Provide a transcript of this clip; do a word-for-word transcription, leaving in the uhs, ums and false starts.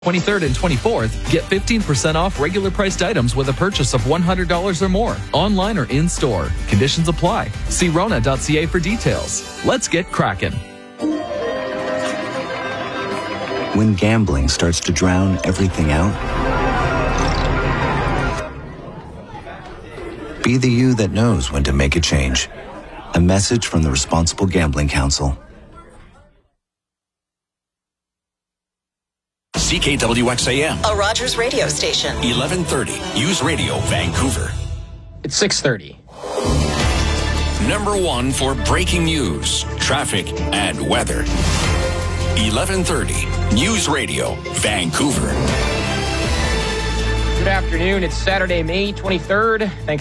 twenty-third and twenty-fourth, get fifteen percent off regular priced items with a purchase of one hundred dollars or more, online or in-store. Conditions apply. See Rona dot C A for details. Let's get cracking. When gambling starts to drown everything out, be the you that knows when to make a change. A message from the Responsible Gambling Council. C K W X A M, a Rogers radio station. eleven thirty, News Radio, Vancouver. It's six thirty. Number one for breaking news, traffic, and weather. eleven thirty, News Radio, Vancouver. Good afternoon. It's Saturday, May twenty-third. Thanks